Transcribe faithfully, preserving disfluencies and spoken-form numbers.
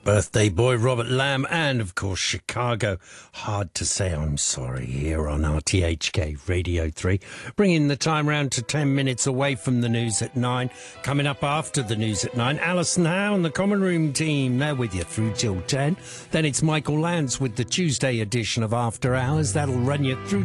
Birthday Boy, Robert Lamb, and of course Chicago. Hard to say I'm sorry here on R T H K Radio three. Bringing the time round to ten minutes away from the news at nine. Coming up after the news at nine, Alison Howe and the Common Room team. They're with you through till ten. Then it's Michael Lance with the Tuesday edition of After Hours. That'll run you through